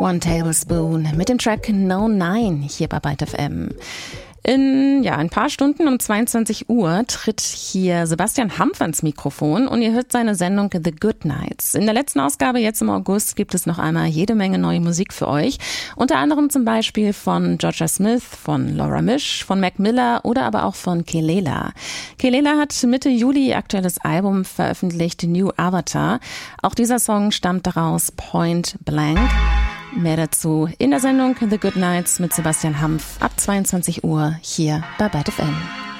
One Tablespoon mit dem Track No 9 hier bei Byte FM. In ein paar Stunden um 22 Uhr tritt hier Sebastian Hampf ans Mikrofon und ihr hört seine Sendung The Good Nights. In der letzten Ausgabe, jetzt im August, gibt es noch einmal jede Menge neue Musik für euch. Unter anderem zum Beispiel von Georgia Smith, von Laura Misch, von Mac Miller oder aber auch von Kelela. Kelela hat Mitte Juli ihr aktuelles Album veröffentlicht, New Avatar. Auch dieser Song stammt daraus, Point Blank. Mehr dazu in der Sendung The Good Nights mit Sebastian Hampf ab 22 Uhr hier bei Byte FM.